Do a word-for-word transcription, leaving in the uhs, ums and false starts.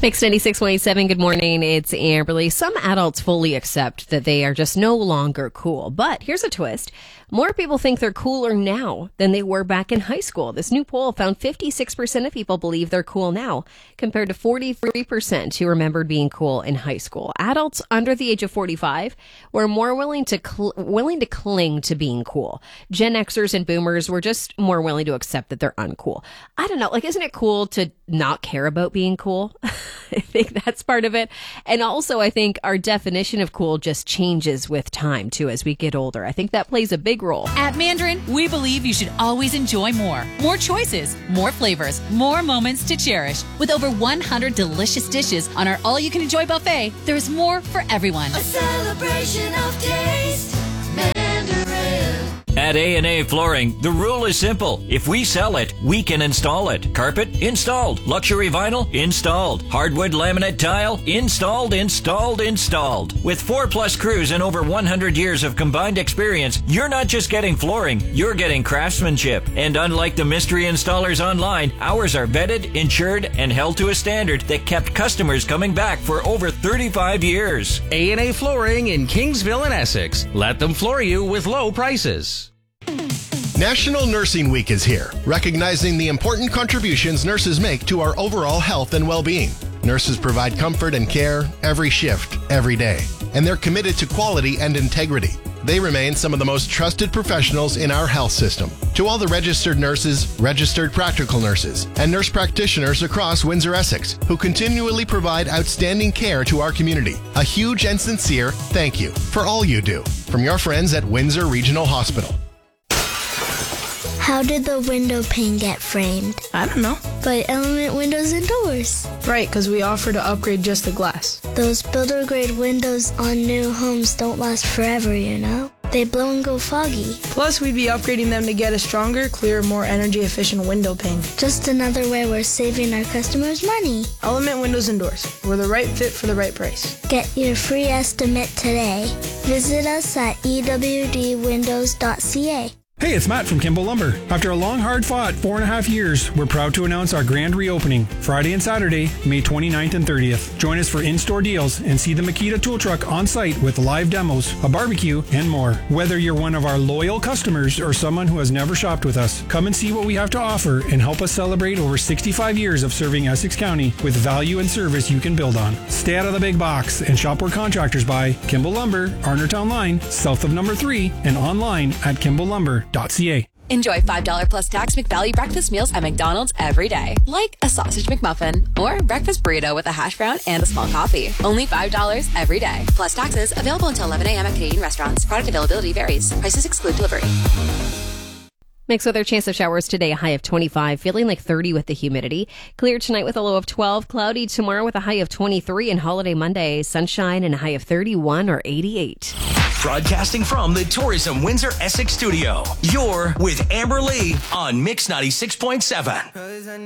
Mix ninety-six point seven, good morning. It's Amberly. Some adults fully accept that they are just no longer cool. But here's a twist. More people think they're cooler now than they were back in high school. This new poll found fifty-six percent of people believe they're cool now, compared to forty-three percent who remembered being cool in high school. Adults under the age of forty-five were more willing to cl- willing to cling to being cool. Gen Xers and Boomers were just more willing to accept that they're uncool. I don't know, like, isn't it cool to not care about being cool? I think that's part of it. And also, I think our definition of cool just changes with time, too, as we get older. I think that plays a big role. At Mandarin, we believe you should always enjoy more. More choices, more flavors, more moments to cherish. With over one hundred delicious dishes on our all-you-can-enjoy buffet, there's more for everyone. A celebration of taste. Mandarin. At A and A Flooring, the rule is simple. If we sell it, we can install it. Carpet? Installed. Luxury vinyl? Installed. Hardwood laminate tile? Installed, installed, installed. With four plus crews and over one hundred years of combined experience, you're not just getting flooring, you're getting craftsmanship. And unlike the mystery installers online, ours are vetted, insured, and held to a standard that kept customers coming back for over thirty-five years. A and A Flooring in Kingsville and Essex. Let them floor you with low prices. National Nursing Week is here, recognizing the important contributions nurses make to our overall health and well-being. Nurses provide comfort and care every shift, every day, and they're committed to quality and integrity. They remain some of the most trusted professionals in our health system. To all the registered nurses, registered practical nurses, and nurse practitioners across Windsor-Essex who continually provide outstanding care to our community, a huge and sincere thank you for all you do. From your friends at Windsor Regional Hospital. How did the window pane get framed? I don't know. By Element Windows and Doors. Right, because we offer to upgrade just the glass. Those builder-grade windows on new homes don't last forever, you know? They blow and go foggy. Plus, we'd be upgrading them to get a stronger, clearer, more energy-efficient window pane. Just another way we're saving our customers money. Element Windows and Doors. We're the right fit for the right price. Get your free estimate today. Visit us at e w d windows dot c a. Hey, it's Matt from Kimball Lumber. After a long, hard-fought four and a half years, we're proud to announce our grand reopening, Friday and Saturday, May twenty-ninth and thirtieth. Join us for in-store deals and see the Makita tool truck on site with live demos, a barbecue, and more. Whether you're one of our loyal customers or someone who has never shopped with us, come and see what we have to offer and help us celebrate over sixty-five years of serving Essex County with value and service you can build on. Stay out of the big box and shop where contractors buy. Kimball Lumber, Arnertown Line, south of number three, and online at kimball lumber dot c a. Enjoy five dollars plus tax McValue breakfast meals at McDonald's every day. Like a sausage McMuffin or breakfast burrito with a hash brown and a small coffee. Only five dollars every day. Plus taxes. Available until eleven a.m. at Canadian restaurants. Product availability varies. Prices exclude delivery. Mixed weather, chance of showers today, a high of twenty-five, feeling like thirty with the humidity. Clear tonight with a low of twelve, cloudy tomorrow with a high of twenty-three, and holiday Monday, sunshine and a high of thirty-one or eighty-eight. Broadcasting from the Tourism Windsor Essex studio, you're with Amber Lee on Mix ninety-six point seven.